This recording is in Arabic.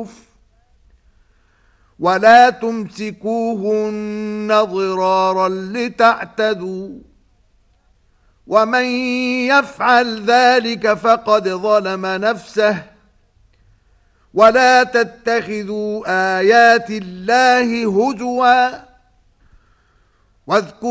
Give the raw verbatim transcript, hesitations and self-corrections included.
بِالْمَعْرُوفِ وَلَا تُمْسِكُوهُنَّ ضِرَارًا لِتَعْتَدُوا وَمَن يَفْعَلْ ذَلِكَ فَقَدْ ظَلَمَ نَفْسَهُ وَلَا تَتَّخِذُوا آيَاتِ اللَّهِ هُزُوًا واذكروا